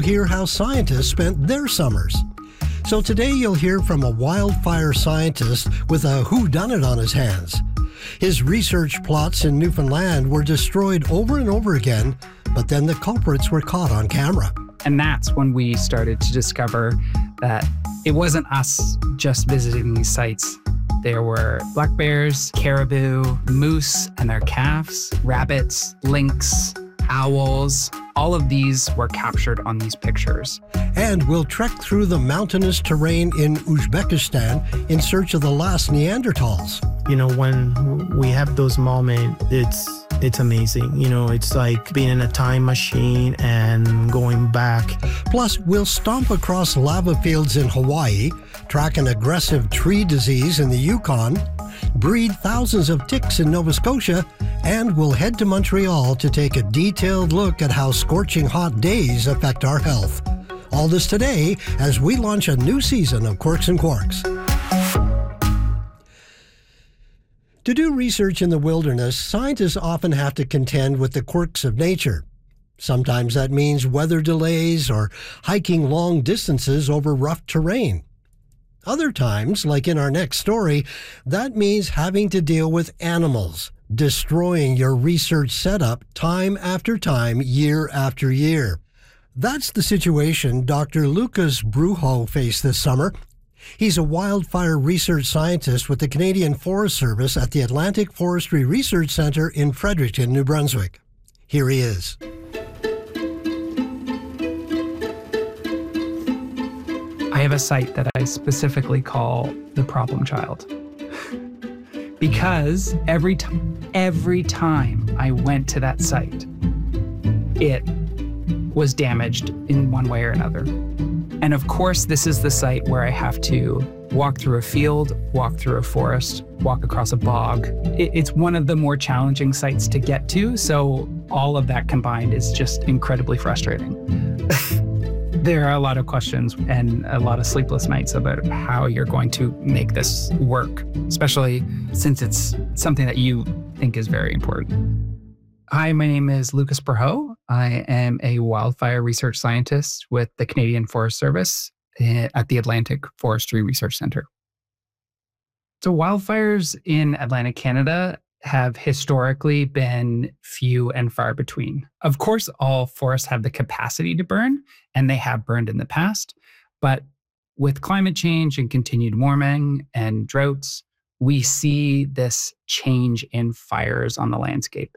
hear how scientists spent their summers. So today you'll hear from a wildfire scientist with a whodunit on his hands. His research plots in Newfoundland were destroyed over and over again, but then the culprits were caught on camera. And that's when we started to discover that it wasn't us just visiting these sites. There were black bears, caribou, moose and their calves, rabbits, lynx, owls. All of these were captured on these pictures. And we'll trek through the mountainous terrain in Uzbekistan in search of the last Neanderthals. You know, when we have those moments, it's amazing. You know, it's like being in a time machine and going back. Plus, we'll stomp across lava fields in Hawaii, track an aggressive tree disease in the Yukon, breed thousands of ticks in Nova Scotia, and we'll head to Montreal to take a detailed look at how scorching hot days affect our health. All this today as we launch a new season of Quirks and Quarks. To do research in the wilderness, scientists often have to contend with the quirks of nature. Sometimes that means weather delays or hiking long distances over rough terrain. Other times, like in our next story, that means having to deal with animals, destroying your research setup time after time, year after year. That's the situation Dr. Lucas Brujo faced this summer. He's a wildfire research scientist with the Canadian Forest Service at the Atlantic Forestry Research Centre in Fredericton, New Brunswick. Here he is. I have a site that I specifically call the problem child. Because every time I went to that site, it was damaged in one way or another. And of course, this is the site where I have to walk through a field, walk through a forest, walk across a bog. It's one of the more challenging sites to get to, so all of that combined is just incredibly frustrating. There are a lot of questions and a lot of sleepless nights about how you're going to make this work, especially since it's something that you think is very important. Hi, my name is Lucas Brujo. I am a wildfire research scientist with the Canadian Forest Service at the Atlantic Forestry Research Centre. So wildfires in Atlantic Canada have historically been few and far between. Of course, all forests have the capacity to burn, and they have burned in the past. But with climate change and continued warming and droughts, we see this change in fires on the landscape.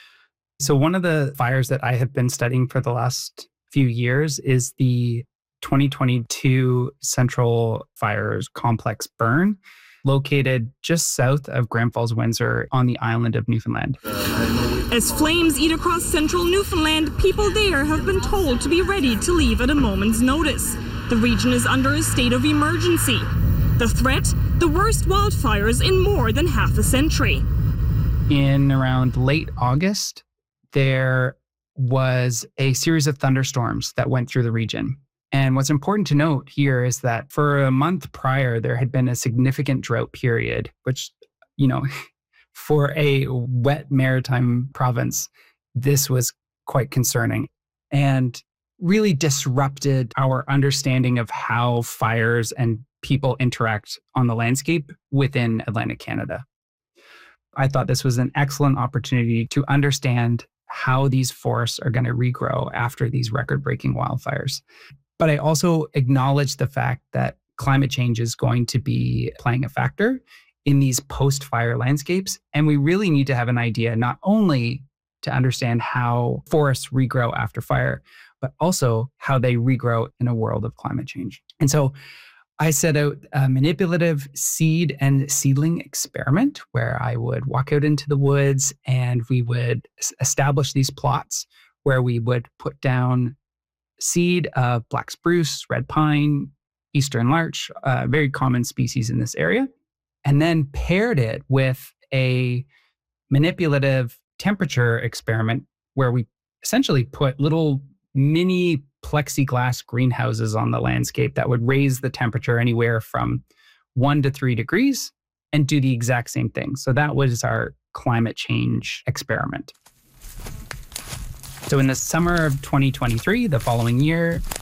So one of the fires that I have been studying for the last few years is the 2022 Central Fires Complex burn, located just south of Grand Falls, Windsor on the island of Newfoundland. As flames eat across central Newfoundland, people there have been told to be ready to leave at a moment's notice. The region is under a state of emergency. The threat? The worst wildfires in more than half a century. In around late August, there was a series of thunderstorms that went through the region. And what's important to note here is that for a month prior, there had been a significant drought period, which, you know, for a wet maritime province, this was quite concerning and really disrupted our understanding of how fires and people interact on the landscape within Atlantic Canada. I thought this was an excellent opportunity to understand how these forests are going to regrow after these record-breaking wildfires. But I also acknowledge the fact that climate change is going to be playing a factor in these post-fire landscapes. And we really need to have an idea not only to understand how forests regrow after fire, but also how they regrow in a world of climate change. And so I set out a manipulative seed and seedling experiment where I would walk out into the woods and we would establish these plots where we would put down seed of black spruce, red pine, eastern larch, very common species in this area, and then paired it with a manipulative temperature experiment where we essentially put little mini plexiglass greenhouses on the landscape that would raise the temperature anywhere from 1 to 3 degrees and do the exact same thing. So that was our climate change experiment. So in the summer of 2023, the following year,